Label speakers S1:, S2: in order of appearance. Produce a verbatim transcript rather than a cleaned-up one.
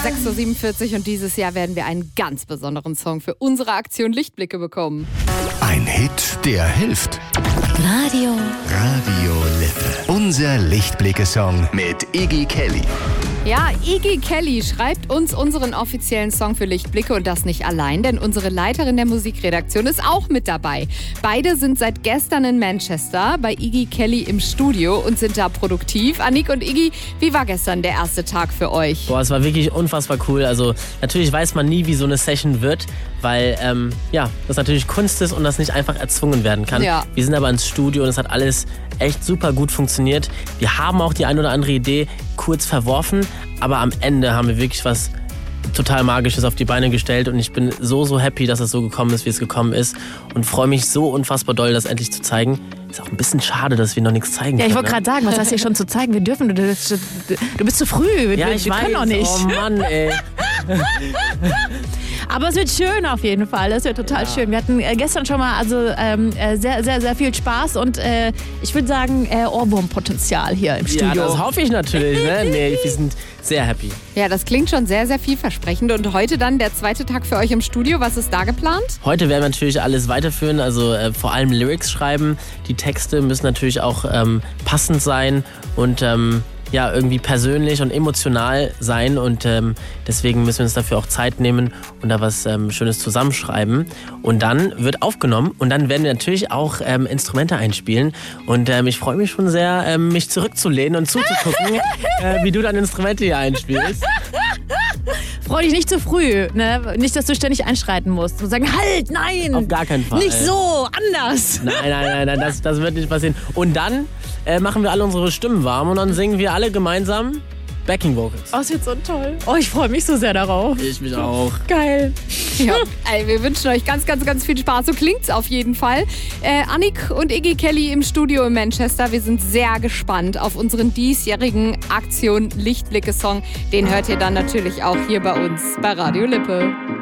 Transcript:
S1: sechs Uhr siebenundvierzig und dieses Jahr werden wir einen ganz besonderen Song für unsere Aktion Lichtblicke bekommen.
S2: Ein Hit, der hilft.
S3: Radio.
S2: Radio Lippe. Unser Lichtblicke-Song mit Iggy Kelly.
S1: Ja, Iggy Kelly schreibt uns unseren offiziellen Song für Lichtblicke und das nicht allein, denn unsere Leiterin der Musikredaktion ist auch mit dabei. Beide sind seit gestern in Manchester bei Iggy Kelly im Studio und sind da produktiv. Anik und Iggy, wie war gestern der erste Tag für euch?
S4: Boah, es war wirklich unfassbar cool. Also natürlich weiß man nie, wie so eine Session wird, weil ähm, ja, das natürlich Kunst ist und das nicht einfach erzwungen werden kann.
S1: Ja.
S4: Wir sind aber ins Studio und es hat alles echt super gut funktioniert. Wir haben auch die ein oder andere Idee kurz verworfen, aber am Ende haben wir wirklich was total Magisches auf die Beine gestellt und ich bin so, so happy, dass es so gekommen ist, wie es gekommen ist und freue mich so unfassbar doll, das endlich zu zeigen. Ist auch ein bisschen schade, dass wir noch nichts zeigen
S3: Ja, ich
S4: können.
S3: wollte gerade sagen, was hast du hier schon zu zeigen? Wir dürfen, du, du, du bist zu früh.
S4: Ja,
S3: wir,
S4: ich
S3: wir
S4: weiß.
S3: können noch nicht.
S4: Oh Mann, ey.
S3: Aber es wird schön auf jeden Fall. Das wird total ja. schön. Wir hatten äh, gestern schon mal also ähm, äh, sehr, sehr, sehr viel Spaß und äh, ich würde sagen äh, Ohrwurmpotenzial hier im Studio.
S4: Ja, das hoffe ich natürlich. Ne? Nee, wir sind sehr happy.
S1: Ja, das klingt schon sehr, sehr vielversprechend. Und heute dann der zweite Tag für euch im Studio. Was ist da geplant?
S4: Heute werden wir natürlich alles weiterführen, also äh, vor allem Lyrics schreiben. Die Texte müssen natürlich auch ähm, passend sein und ähm, ja, irgendwie persönlich und emotional sein und ähm, deswegen müssen wir uns dafür auch Zeit nehmen und da was ähm, Schönes zusammenschreiben. Und dann wird aufgenommen und dann werden wir natürlich auch ähm, Instrumente einspielen und ähm, ich freue mich schon sehr, ähm, mich zurückzulehnen und zuzugucken, äh, wie du dann Instrumente hier einspielst.
S3: Freu dich nicht zu früh, ne? Nicht, dass du ständig einschreiten musst und sagen, halt, nein!
S4: Auf gar keinen Fall.
S3: Nicht so, anders!
S4: Nein, nein, nein, nein das, das wird nicht passieren. Und dann äh, machen wir alle unsere Stimmen warm und dann singen wir alle gemeinsam Backing Vocals.
S3: Oh, es wird so toll. Oh, ich freue mich so sehr darauf.
S4: Ich mich auch.
S3: Geil.
S1: Ja, ey, wir wünschen euch ganz, ganz, ganz viel Spaß. So klingt's auf jeden Fall. Äh, Anik und Iggy Kelly im Studio in Manchester. Wir sind sehr gespannt auf unseren diesjährigen Aktion Lichtblicke-Song. Den hört ihr dann natürlich auch hier bei uns bei Radio Lippe.